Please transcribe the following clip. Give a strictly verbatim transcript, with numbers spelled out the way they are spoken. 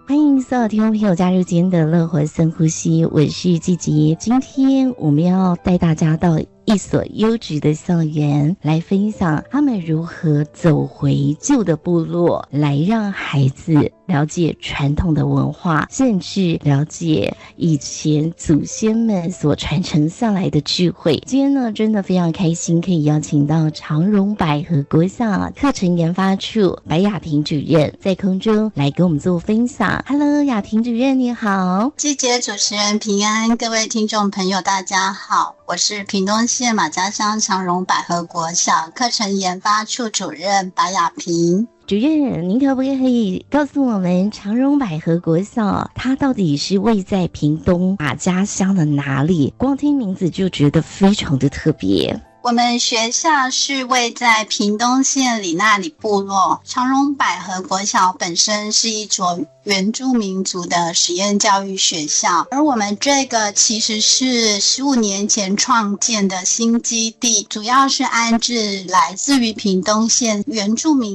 欢迎所有听众朋友加入今天的乐活深呼吸，我是季杰。今天我们要带大家到一所优质的校园，来分享他们如何走回旧的部落，来让孩子了解传统的文化，甚至了解以前祖先们所传承下来的智慧。今天呢，真的非常开心，可以邀请到长荣百合国小课程研发处白雅婷主任在空中来跟我们做分享。Hello， 雅婷主任你好。 季杰主持人平安，各位听众朋友大家好，我是屏东县马家乡长荣百合国小课程研发处主任白雅萍。 主任，您可不可以告诉我们长荣百合国小它到底是位在屏东马家乡的哪里？光听名字就觉得非常的特别。 我们学校是位在屏东县里那里部落，长荣百合国小本身是一所原住民族的实验教育学校，而我们这个其实是十五年前创建的新基地，主要是安置来自于屏东县原住民